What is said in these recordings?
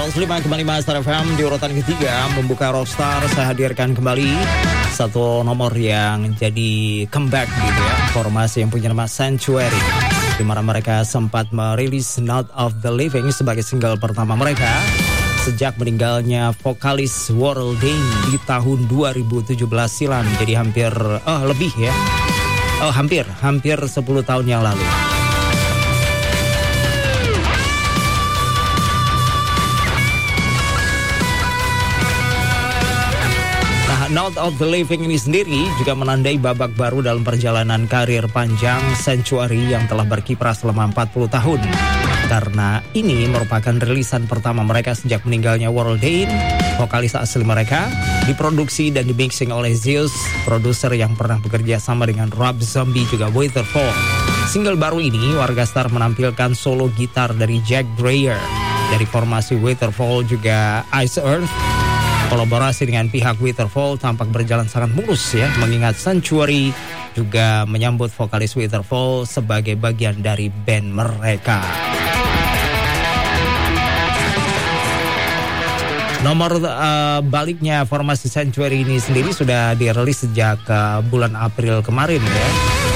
105,5 Star FM di urutan ketiga membuka Rockstar. Saya hadirkan kembali satu nomor yang jadi comeback gitu ya, formasi yang punya nama Sanctuary, di mana mereka sempat merilis Not of the Living sebagai single pertama mereka sejak meninggalnya vokalis Warrell Dane di tahun 2017 silam. Jadi hampir hampir 10 tahun yang lalu. Not of the Living ini sendiri juga menandai babak baru dalam perjalanan karir panjang Sanctuary yang telah berkiprah selama 40 tahun. Karena ini merupakan rilisan pertama mereka sejak meninggalnya Warrell Dane, vokalis asli mereka, diproduksi dan dimixing oleh Zeus, produser yang pernah bekerja sama dengan Rob Zombie juga Waterfall. Single baru ini, warga Star menampilkan solo gitar dari Jack Dreyer dari formasi Waterfall juga Ice Earth. Kolaborasi dengan pihak Waterfall tampak berjalan sangat mulus ya, mengingat Sanctuary juga menyambut vokalis Waterfall sebagai bagian dari band mereka. Nomor baliknya formasi Sanctuary ini sendiri sudah dirilis sejak bulan April kemarin ya.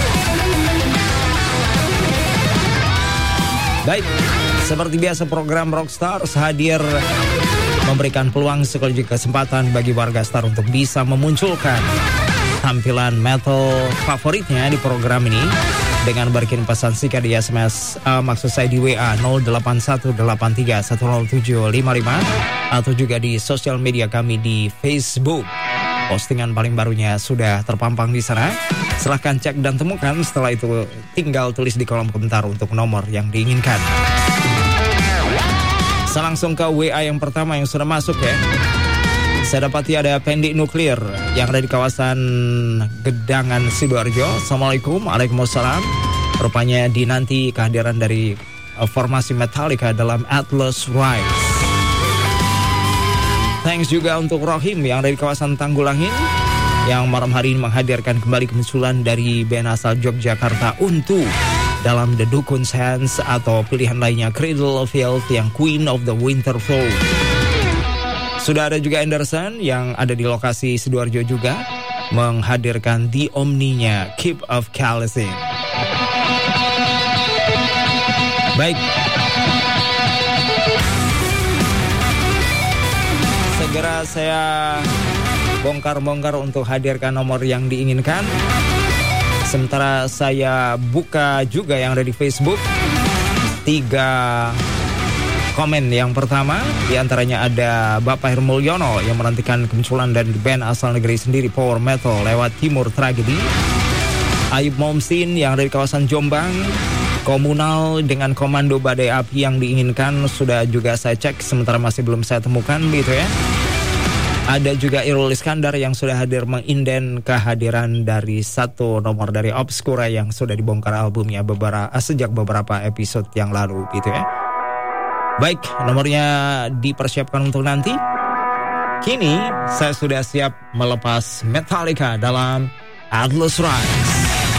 Baik, seperti biasa program Rockstar hadir memberikan peluang sekaligus kesempatan bagi warga Star untuk bisa memunculkan tampilan metal favoritnya di program ini dengan berkirim pesan singkat di SMS, maksud saya di WA 0818310755 atau juga di sosial media kami di Facebook. Postingan paling barunya sudah terpampang di sana. Silahkan cek dan temukan. Setelah itu tinggal tulis di kolom komentar untuk nomor yang diinginkan. Saya langsung ke WA yang pertama yang sudah masuk ya. Saya dapati ada Pendi Nuklir yang ada di kawasan Gedangan, Sidoarjo. Assalamualaikum. Waalaikumsalam. Rupanya dinanti kehadiran dari formasi Metallica dalam Atlas Rise. Thanks juga untuk Rohim yang ada di kawasan Tanggulangin, yang malam hari ini menghadirkan kembali kemunculan dari band asal Yogyakarta Untu dalam The Dukun's Hands atau pilihan lainnya Cradle of Filth yang Queen of the Winterfell. Sudah ada juga Anderson yang ada di lokasi Sidoarjo juga menghadirkan The Omni-nya Keep of Callicing. Baik, segera saya bongkar-bongkar untuk hadirkan nomor yang diinginkan. Sementara saya buka juga yang ada di Facebook 3 komen. Yang pertama diantaranya ada Bapak Hermulyono yang menantikan kemunculan dari band asal negeri sendiri Power Metal lewat Timur Tragedi. Ayub Momsin yang dari kawasan Jombang, Komunal dengan Komando Badai Api yang diinginkan sudah juga saya cek, sementara masih belum saya temukan gitu ya. Ada juga Irul Iskandar yang sudah hadir menginden kehadiran dari satu nomor dari Obscura yang sudah dibongkar albumnya sejak beberapa episode yang lalu gitu ya. Baik, nomornya dipersiapkan untuk nanti. Kini saya sudah siap melepas Metallica dalam Atlas Rise.